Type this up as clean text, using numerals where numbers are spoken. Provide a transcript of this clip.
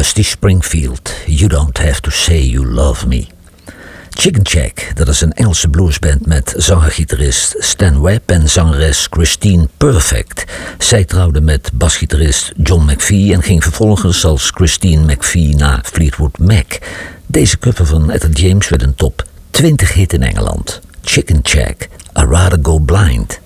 Dusty Springfield, You Don't Have to Say You Love Me. Chicken Shack, dat is een Engelse bluesband met zanger-gitarist Stan Webb en zangeres Christine Perfect. Zij trouwde met basgitarist John McVie en ging vervolgens als Christine McVie naar Fleetwood Mac. Deze cover van Etta James werd een top 20 hit in Engeland. Chicken Shack, I'd Rather Go Blind.